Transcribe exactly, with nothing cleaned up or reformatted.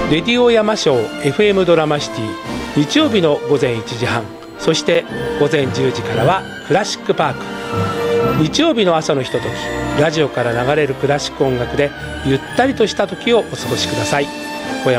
レディオ山椒 エフエム ドラマシティ、日曜日のごぜんいちじはん、そしてごぜんじゅうじからはクラシックパーク。日曜日の朝のひととき、ラジオから流れるクラシック音楽でゆったりとした時をお過ごしください。